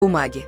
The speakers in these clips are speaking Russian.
бумаги.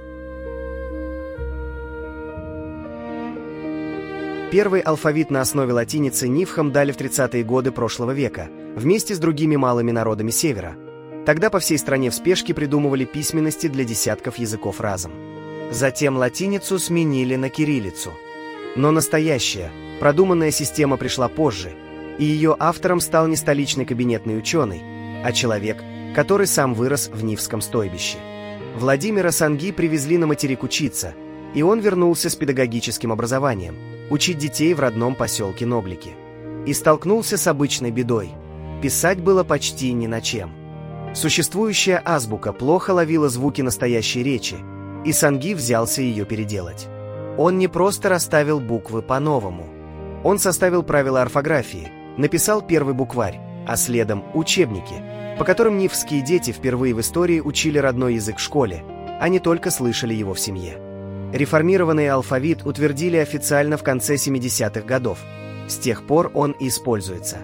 Первый алфавит на основе латиницы нивхам дали в 30-е годы прошлого века, вместе с другими малыми народами Севера. Тогда по всей стране в спешке придумывали письменности для десятков языков разом. Затем латиницу сменили на кириллицу. Но настоящая, продуманная система пришла позже, и ее автором стал не столичный кабинетный ученый, а человек, который сам вырос в Нивском стойбище. Владимира Санги привезли на материк учиться, и он вернулся с педагогическим образованием, учить детей в родном поселке Ноглики. И столкнулся с обычной бедой. Писать было почти ни на чем. Существующая азбука плохо ловила звуки настоящей речи, и Санги взялся ее переделать. Он не просто расставил буквы по-новому. Он составил правила орфографии, написал первый букварь, а следом учебники, по которым нивские дети впервые в истории учили родной язык в школе, а не только слышали его в семье. Реформированный алфавит утвердили официально в конце 70-х годов. С тех пор он и используется.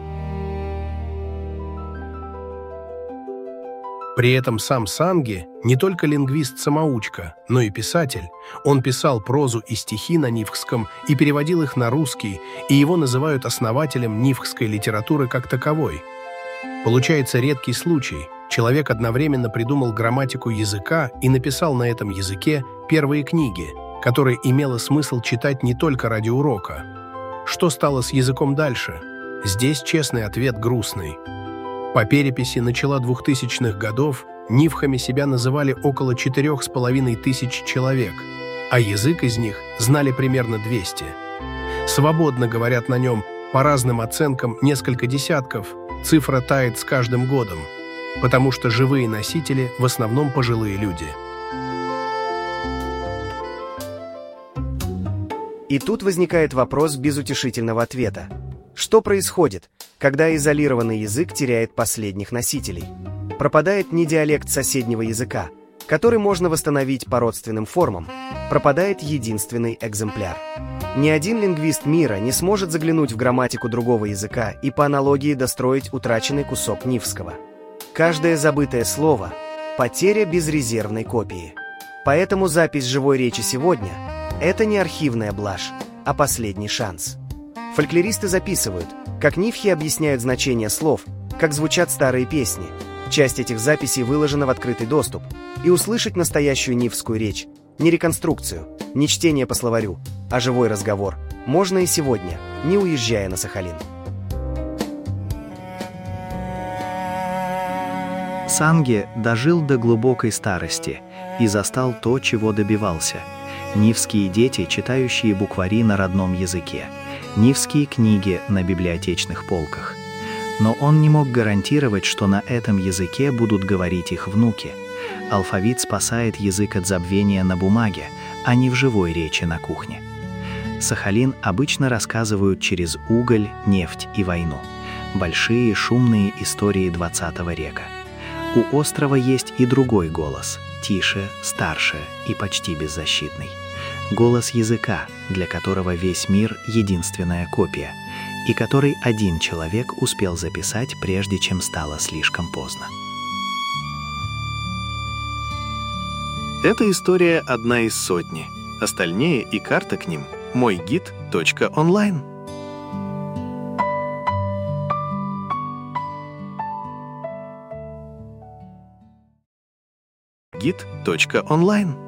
При этом сам Санги не только лингвист-самоучка, но и писатель. Он писал прозу и стихи на нивхском и переводил их на русский, и его называют основателем нивхской литературы как таковой. Получается редкий случай. Человек одновременно придумал грамматику языка и написал на этом языке первые книги, которые имело смысл читать не только ради урока. Что стало с языком дальше? Здесь честный ответ грустный. По переписи начала 2000-х годов нивхами себя называли около 4500 человек, а язык из них знали примерно 200. Свободно говорят на нем, по разным оценкам, несколько десятков. Цифра тает с каждым годом, потому что живые носители в основном пожилые люди. И тут возникает вопрос без утешительного ответа. Что происходит, когда изолированный язык теряет последних носителей? Пропадает не диалект соседнего языка, который можно восстановить по родственным формам, пропадает единственный экземпляр. Ни один лингвист мира не сможет заглянуть в грамматику другого языка и по аналогии достроить утраченный кусок нивского. Каждое забытое слово – потеря безрезервной копии. Поэтому запись живой речи сегодня – это не архивная блажь, а последний шанс. Фольклористы записывают, как нивхи объясняют значение слов, как звучат старые песни. Часть этих записей выложена в открытый доступ, и услышать настоящую нивскую речь, не реконструкцию, не чтение по словарю, а живой разговор можно и сегодня, не уезжая на Сахалин. Санги дожил до глубокой старости и застал то, чего добивался. Нивские дети, читающие буквари на родном языке, нивские книги на библиотечных полках. Но он не мог гарантировать, что на этом языке будут говорить их внуки. Алфавит спасает язык от забвения на бумаге, а не в живой речи на кухне. Сахалин обычно рассказывают через уголь, нефть и войну. Большие шумные истории 20 века. У острова есть и другой голос, тише, старше и почти беззащитный. Голос языка, для которого весь мир — единственная копия, и который один человек успел записать, прежде чем стало слишком поздно. Эта история одна из сотни. Остальные и карта к ним — мойгид.онлайн. Гид.онлайн